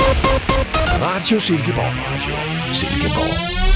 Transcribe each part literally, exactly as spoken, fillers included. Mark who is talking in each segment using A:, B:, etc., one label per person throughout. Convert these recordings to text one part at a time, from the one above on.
A: Radio Silkeborg. Radio Silkeborg.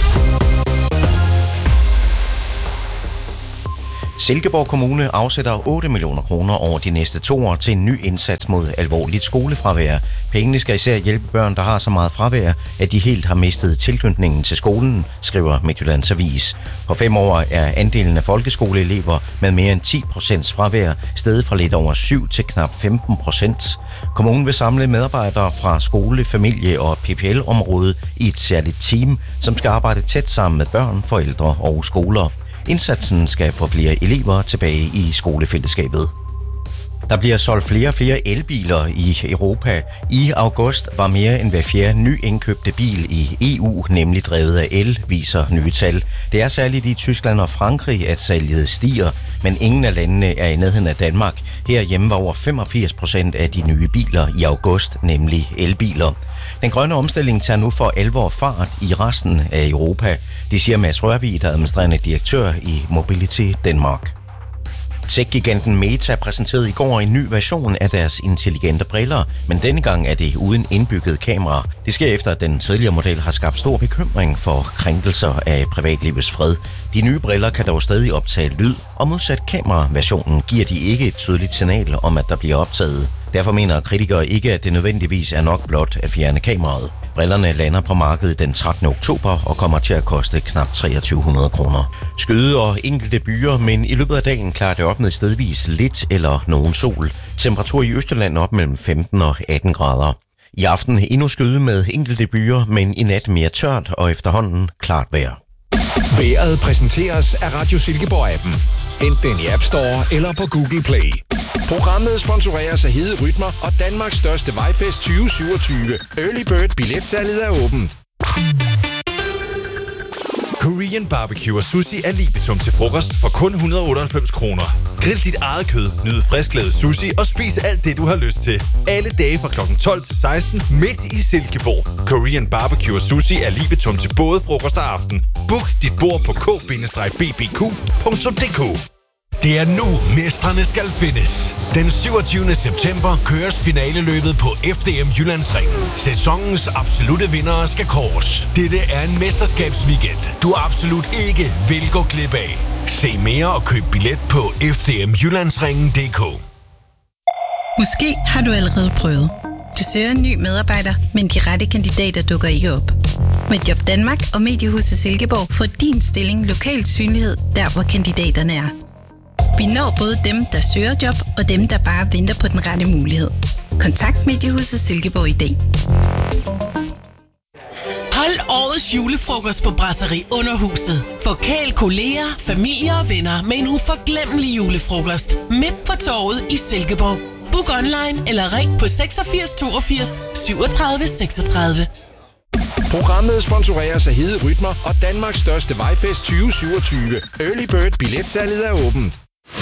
B: Silkeborg Kommune afsætter otte millioner kroner over de næste to år til en ny indsats mod alvorligt skolefravær. Pengene skal især hjælpe børn, der har så meget fravær, at de helt har mistet tilknytningen til skolen, skriver Midtjyllands Avis. På fem år er andelen af folkeskoleelever med mere end ti procent fravær steget fra lidt over syv til knap femten procent. Kommunen vil samle medarbejdere fra skole, familie og P P L-området i et særligt team, som skal arbejde tæt sammen med børn, forældre og skoler. Indsatsen skal få flere elever tilbage i skolefællesskabet. Der bliver solgt flere og flere elbiler i Europa. I august var mere end hver fjerde nyindkøbte bil i E U nemlig drevet af el, viser nye tal. Det er særligt i Tyskland og Frankrig, at salget stiger, men ingen af landene er i nærheden af Danmark. Herhjemme var over femogfirs procent af de nye biler i august nemlig elbiler. Den grønne omstilling tager nu for alvor fart i resten af Europa. Det siger Mads Rørvig, der er administrerende direktør i Mobility Denmark. Tech-giganten Meta præsenterede i går en ny version af deres intelligente briller, men denne gang er det uden indbygget kamera. Det sker efter, at den tidligere model har skabt stor bekymring for krænkelser af privatlivets fred. De nye briller kan dog stadig optage lyd, og modsat kameraversionen giver de ikke et tydeligt signal om, at der bliver optaget. Derfor mener kritikere ikke, at det nødvendigvis er nok blot at fjerne kameraet. Brillerne lander på markedet den trettende oktober og kommer til at koste knap treogtyve hundrede kroner. Skyde og enkelte byer, men i løbet af dagen klarer det op med stedvis lidt eller nogen sol. Temperatur i Østjylland op mellem femten og atten grader. I aften endnu skyde med enkelte byer, men i nat mere tørt og efterhånden klart vejr.
A: Vejret præsenteres af Radio Silkeborg-appen. Hent den i App Store eller på Google Play. Programmet sponsoreres af Hede Rytmer og Danmarks største vejfest tyve syvogtyve. Early Bird billetsalget er åbent.
C: Korean barbecue og sushi er libitum til frokost for kun et hundrede og otteoghalvfems kroner. Grill dit eget kød, nyd frisklavet sushi og spis alt det, du har lyst til. Alle dage fra klokken tolv til seksten midt i Silkeborg. Korean barbecue og sushi er libitum til både frokost og aften. Book dit bord på k bindestreg b b q punktum d k.
D: Det er nu, mestrene skal findes. Den syvogtyvende september køres finaleløbet på F D M Jyllandsringen. Sæsonens absolute vindere skal kåres. Dette er en mesterskabsweekend, du absolut ikke vil gå glip af. Se mere og køb billet på f d m jyllandsringen punktum d k.
E: Måske har du allerede prøvet. Du søger en ny medarbejder, men de rette kandidater dukker ikke op. Med Job Danmark og Mediehuset Silkeborg får din stilling lokal synlighed der, hvor kandidaterne er. Vi når både dem, der søger job, og dem, der bare venter på den rette mulighed. Kontakt Mediehuset Silkeborg i dag.
F: Hold årets julefrokost på Brasserie Underhuset. Forkæl kolleger, familie og venner med en uforglemmelig julefrokost. Midt på torvet i Silkeborg. Book online eller ring på seksogfirs toogfirs syvogtredive seksogtredive.
A: Programmet sponsoreres af Hede Rytmer og Danmarks største vejfest tyve syvogtyve. Early Bird billetsalget er åbent.